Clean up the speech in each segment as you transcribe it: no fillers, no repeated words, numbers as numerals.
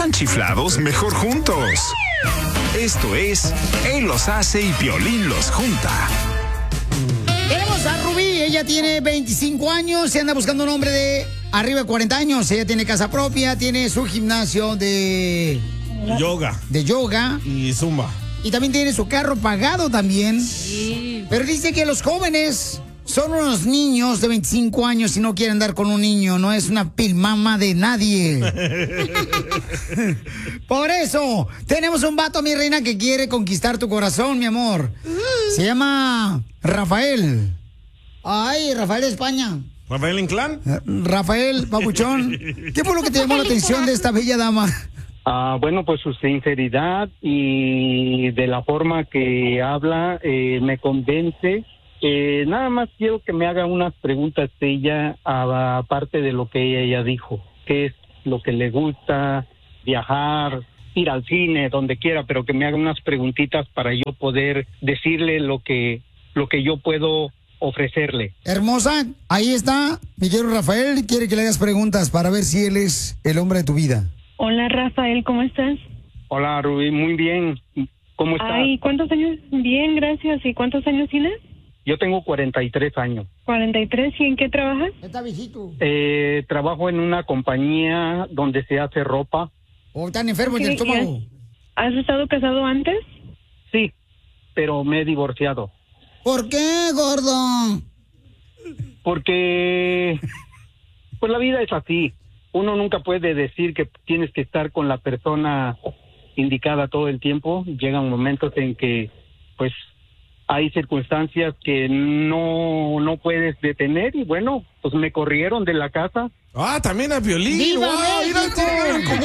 están chiflados, mejor juntos. Esto es Él los hace y Piolín los junta. Tenemos a Rubí, ella tiene 25 años, se anda buscando un hombre de arriba de 40 años. Ella tiene casa propia, tiene su gimnasio de yoga y zumba. Y también tiene su carro pagado también. Sí. Pero dice que los jóvenes son unos niños de 25 años y no quieren andar con un niño. No es una pilmama de nadie. Por eso, tenemos un vato, mi reina, que quiere conquistar tu corazón, mi amor. Se llama Rafael. Ay, Rafael de España. ¿Rafael Inclán? Rafael, papuchón. ¿Qué fue lo que te llamó la atención de esta bella dama? Bueno, pues su sinceridad y de la forma que habla me convence. Nada más quiero que me haga unas preguntas ella, aparte de lo que ella dijo. ¿Qué es lo que le gusta? Viajar, ir al cine, donde quiera, pero que me haga unas preguntitas para yo poder decirle lo que yo puedo ofrecerle. Hermosa, ahí está. Mi querido Rafael quiere que le hagas preguntas para ver si él es el hombre de tu vida. Hola, Rafael, ¿cómo estás? Hola, Rubí, muy bien. ¿Cómo estás? Ay, ¿cuántos años? Bien, gracias. ¿Y cuántos años tienes? Yo tengo 43 años. 43, ¿y en qué trabajas? Está viejito. Trabajo en una compañía donde se hace ropa. ¿O están enfermos del estómago? ¿Has estado casado antes? Sí, pero me he divorciado. ¿Por qué, gordo? Porque, pues la vida es así. Uno nunca puede decir que tienes que estar con la persona indicada todo el tiempo. Llegan momentos en que, pues, hay circunstancias que no puedes detener y bueno, pues me corrieron de la casa. Ah, también a Piolín. ¡Viva ¡Wow!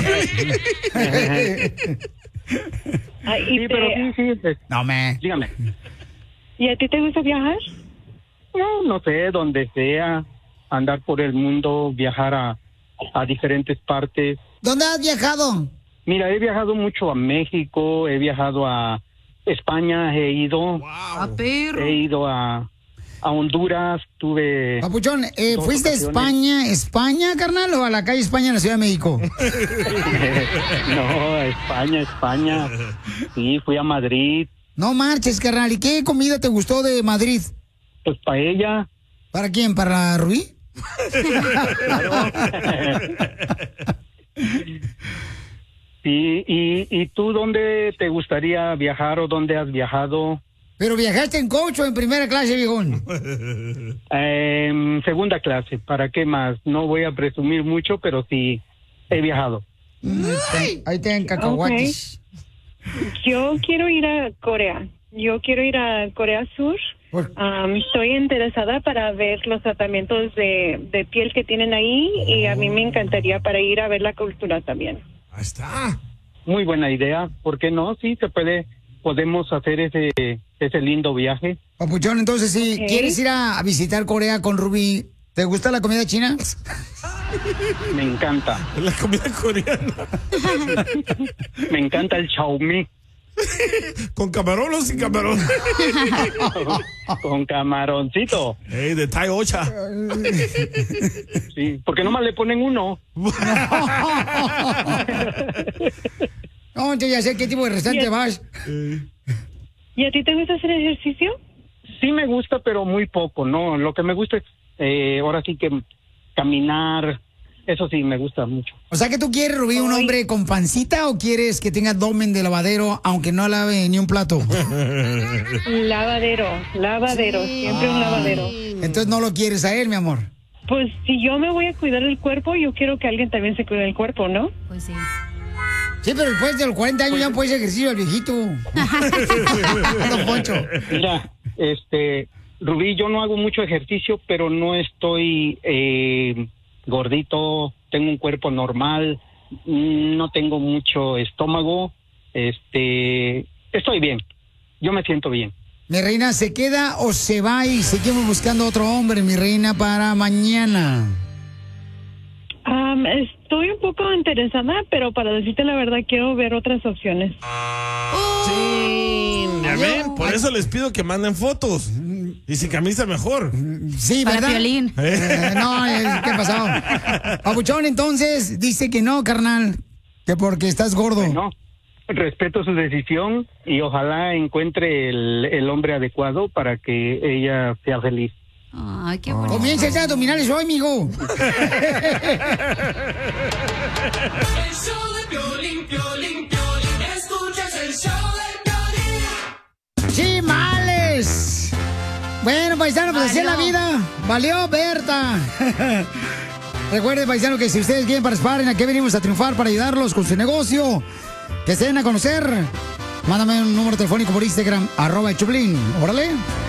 Sí, pero sí. No, dígame. ¿Y a ti te gusta viajar? No sé, donde sea, andar por el mundo, viajar a diferentes partes. ¿Dónde has viajado? Mira, he viajado mucho a México, he viajado a España, he ido. Wow. A perro. He ido a Honduras, tuve... Papuchón, ¿fuiste a España, carnal, o a la calle España en la Ciudad de México? No, España. Sí, fui a Madrid. No marches, carnal. ¿Y qué comida te gustó de Madrid? Pues paella. ¿Para quién? ¿Para Rubí? Sí, ¿y tú dónde te gustaría viajar o dónde has viajado? ¿Pero viajaste en coach o en primera clase, viejón? Segunda clase, ¿para qué más? No voy a presumir mucho, pero sí he viajado. Ahí te dan cacahuates. Okay. Yo quiero ir a Corea. Yo quiero ir a Corea Sur. Estoy interesada para ver los tratamientos de piel que tienen ahí y a mí me encantaría para ir a ver la cultura también. Ahí está. Muy buena idea. ¿Por qué no? Sí, podemos hacer ese lindo viaje. Papuchón, entonces, si quieres ir a visitar Corea con Rubí, ¿te gusta la comida china? Me encanta. La comida coreana. Me encanta el chaumí. ¿Con camarón o sin camarón? Con camaroncito. De Thai Ocha. Sí, porque nomás le ponen uno. No, yo ya sé qué tipo de restaurante vas. ¿Y a ti te gusta hacer ejercicio? Sí me gusta, pero muy poco, ¿no? Lo que me gusta es, ahora sí que caminar, eso sí me gusta mucho. O sea que tú quieres, Rubí, un hombre con pancita o quieres que tenga abdomen de lavadero aunque no lave ni un plato. Lavadero, siempre un lavadero. Entonces no lo quieres a él, mi amor. Pues si yo me voy a cuidar el cuerpo, yo quiero que alguien también se cuide el cuerpo, ¿no? Pues sí. Sí, pero después de los 40 años ya no puedes ejercicio al viejito. Don Poncho. Mira, Rubí, yo no hago mucho ejercicio, pero no estoy gordito, tengo un cuerpo normal, no tengo mucho estómago, estoy bien, yo me siento bien. Mi reina, ¿se queda o se va y seguimos buscando otro hombre, mi reina, para mañana? Estoy un poco interesada, pero para decirte la verdad quiero ver otras opciones. Sí, ya ven, por eso les pido que manden fotos. Y sin camisa mejor. Sí, ¿verdad? Para Piolín. No, ¿qué pasó? Papuchón, entonces, dice que no, carnal. Que porque estás gordo. Bueno, respeto su decisión y ojalá encuentre el hombre adecuado para que ella sea feliz. Ay, qué bonito. Comienza a abdominales hoy, mijo. El show de Piolín, Piolín, Piolín. Escuchas el show de Piolín. ¡Chimales! Bueno, paisano, pues así es la vida. Valió, Berta. Recuerden, paisano, que si ustedes quieren participar en Aquí Venimos a Triunfar para ayudarlos con su negocio, que se den a conocer, mándame un número telefónico por Instagram, @el Choplin. Órale.